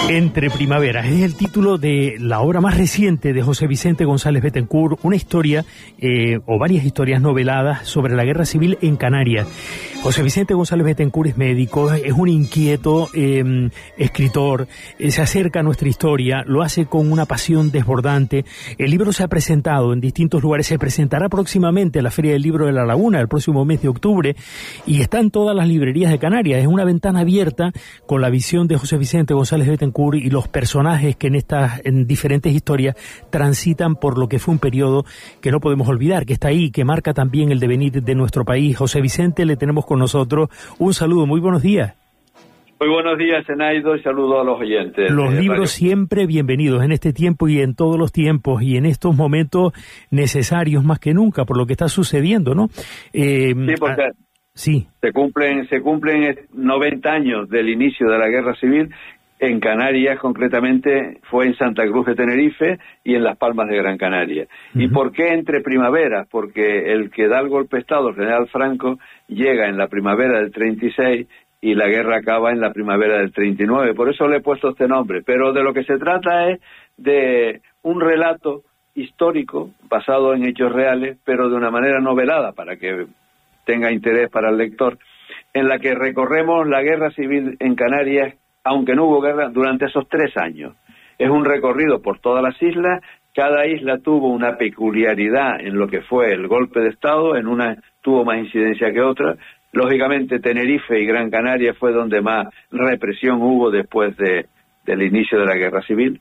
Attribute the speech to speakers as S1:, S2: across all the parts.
S1: Entre primaveras es el título de la obra más reciente de José Vicente González Betancourt, una historia o varias historias noveladas sobre la guerra civil en Canarias. José Vicente González Betancourt es médico, es un inquieto escritor, se acerca a nuestra historia, lo hace con una pasión desbordante. El libro se ha presentado en distintos lugares, se presentará próximamente a la Feria del Libro de La Laguna el próximo mes de octubre y está en todas las librerías de Canarias. Es una ventana abierta con la visión de José Vicente González Betancourt y los personajes que en diferentes historias transitan por lo que fue un periodo que no podemos olvidar, que está ahí, que marca también el devenir de nuestro país. José Vicente, le tenemos con nosotros. Un saludo, muy buenos días.
S2: Muy buenos días, Zenaido, y saludo a los oyentes.
S1: Los libros siempre bienvenidos en este tiempo y en todos los tiempos y en estos momentos necesarios más que nunca por lo que está sucediendo, ¿no?
S2: Sí, porque
S1: sí.
S2: Se cumplen 90 años del inicio de la Guerra Civil. En Canarias, concretamente, fue en Santa Cruz de Tenerife y en Las Palmas de Gran Canaria. Uh-huh. ¿Y por qué entre primaveras? Porque el que da el golpe de Estado, el general Franco, llega en la primavera del 36 y la guerra acaba en la primavera del 39. Por eso le he puesto este nombre. Pero de lo que se trata es de un relato histórico basado en hechos reales, pero de una manera novelada para que tenga interés para el lector, en la que recorremos la guerra civil en Canarias, aunque no hubo guerra, durante esos 3 años. Es un recorrido por todas las islas. Cada isla tuvo una peculiaridad en lo que fue el golpe de Estado, en una tuvo más incidencia que otra. Lógicamente Tenerife y Gran Canaria fue donde más represión hubo después del inicio de la Guerra Civil.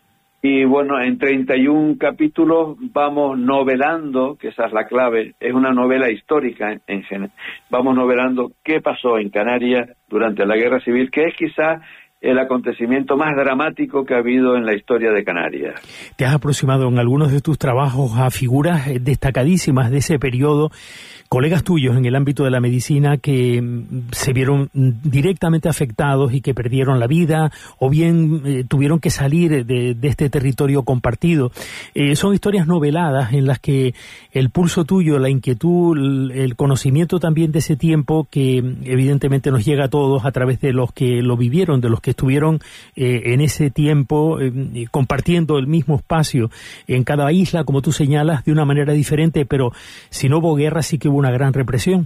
S2: Y bueno, en 31 capítulos vamos novelando, que esa es la clave, es una novela histórica en general. Vamos novelando qué pasó en Canarias durante la Guerra Civil, que es quizás el acontecimiento más dramático que ha habido en la historia de Canarias.
S1: Te has aproximado en algunos de tus trabajos a figuras destacadísimas de ese periodo, colegas tuyos en el ámbito de la medicina que se vieron directamente afectados y que perdieron la vida o bien tuvieron que salir de este territorio compartido. Son historias noveladas en las que el pulso tuyo, la inquietud, el conocimiento también de ese tiempo que evidentemente nos llega a todos a través de los que lo vivieron, de los que estuvieron en ese tiempo compartiendo el mismo espacio en cada isla, como tú señalas, de una manera diferente, pero si no hubo guerra sí que hubo una gran represión.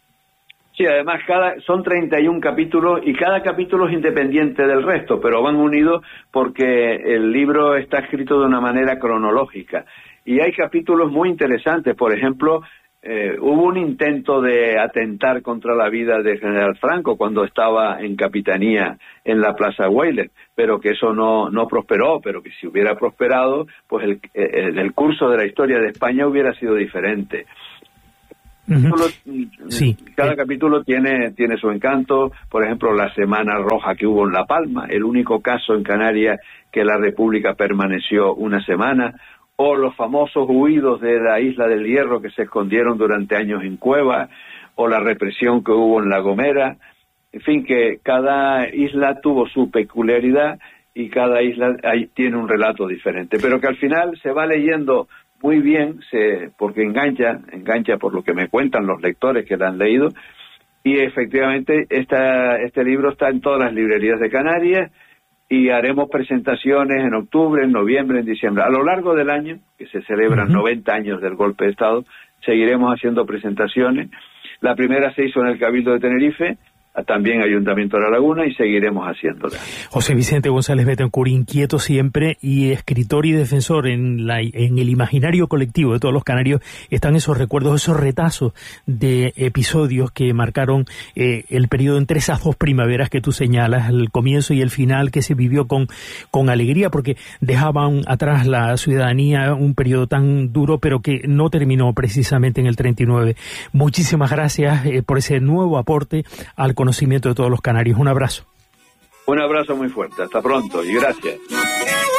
S2: Sí, además son 31 capítulos y cada capítulo es independiente del resto, pero van unidos porque el libro está escrito de una manera cronológica. Y hay capítulos muy interesantes, por ejemplo, hubo un intento de atentar contra la vida del general Franco cuando estaba en capitanía en la Plaza Weyler, pero que eso no prosperó, pero que si hubiera prosperado, pues el curso de la historia de España hubiera sido diferente.
S1: Uh-huh. Sí.
S2: Cada capítulo tiene su encanto. Por ejemplo, la Semana Roja que hubo en La Palma, el único caso en Canarias que la República permaneció una semana, o los famosos huidos de la Isla del Hierro que se escondieron durante años en cuevas, o la represión que hubo en La Gomera. En fin, que cada isla tuvo su peculiaridad y cada isla tiene un relato diferente, pero que al final se va leyendo muy bien, porque engancha por lo que me cuentan los lectores que lo han leído, y efectivamente este libro está en todas las librerías de Canarias y haremos presentaciones en octubre, en noviembre, en diciembre. A lo largo del año, que se celebran 90 años del golpe de Estado, seguiremos haciendo presentaciones. La primera se hizo en el Cabildo de Tenerife, también Ayuntamiento de La Laguna, y seguiremos haciéndola.
S1: José Vicente González Betancourt, inquieto siempre y escritor y defensor en el imaginario colectivo de todos los canarios, están esos recuerdos, esos retazos de episodios que marcaron el periodo entre esas 2 primaveras que tú señalas, el comienzo y el final, que se vivió con alegría porque dejaban atrás la ciudadanía, un periodo tan duro pero que no terminó precisamente en el 39. Muchísimas gracias por ese nuevo aporte al conocimiento de todos los canarios. Un abrazo.
S2: Un abrazo muy fuerte. Hasta pronto y gracias.